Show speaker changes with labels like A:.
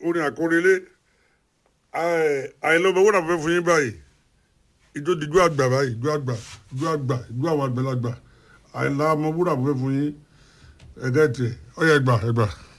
A: orin àkórelé àìlọ́mọ wúrà fẹ́ fún yín báyìí ìjó dijú àgbà báyìí ìjó àwọn àgbàlagbà àìlọ́mọ wúrà fẹ́ fún yín ẹ̀dẹ́ tiẹ̀ ọ̀yẹ̀ ẹgbà.